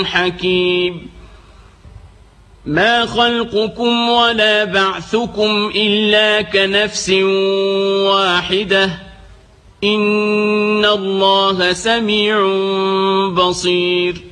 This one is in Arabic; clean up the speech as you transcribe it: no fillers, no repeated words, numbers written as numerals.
حكيم ما خلقكم ولا بعثكم إلا كنفس واحدة إن الله سميع بصير